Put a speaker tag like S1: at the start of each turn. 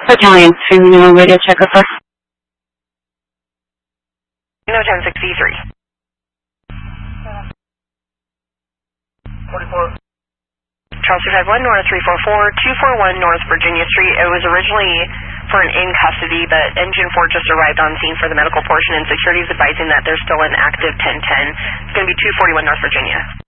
S1: Battalion, Terminal Radio Check over.
S2: No 1063.
S3: 44.
S2: Charles 251 North 344, 241 North Virginia Street. It was originally for an in custody, but Engine 4 just arrived on scene for the medical portion, and security is advising that there's still an active 1010. It's going to be 241 North Virginia.